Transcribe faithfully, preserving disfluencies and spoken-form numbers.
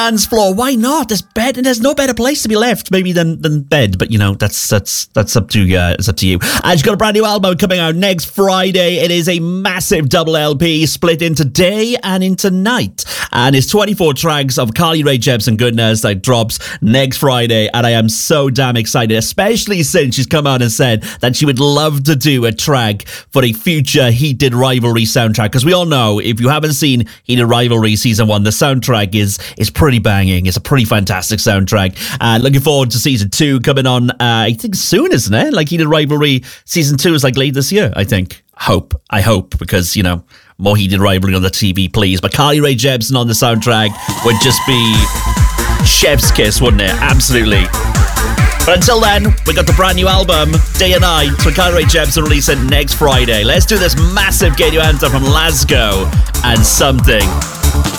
dance floor. Why not? There's bed, and there's no better place to be left, maybe than than bed. But you know, that's that's that's up to uh, it's up to you. And she's got a brand new album coming out next Friday. It is a massive double L P split into day and into night, and it's twenty-four tracks of Carly Rae Jepsen goodness that drops next Friday. And I am so damn excited, especially since she's come out and said that she would love to do a track for a future Heated Rivalry soundtrack. Because we all know, if you haven't seen Heated Rivalry season one, the soundtrack is is pretty banging. It's a pretty fantastic soundtrack. Uh, looking forward to season two coming on, uh, I think soon, isn't it? Like Heated Rivalry season two is like late this year, I think. Hope. I hope, because, you know, more Heated Rivalry on the T V, please. But Carly Rae Jepsen on the soundtrack would just be chef's kiss, wouldn't it? Absolutely. But until then, we got the brand new album, Day and Night, so Carly Rae Jepsen release it next Friday. Let's do this massive Get You anthem from Lasgo and Something.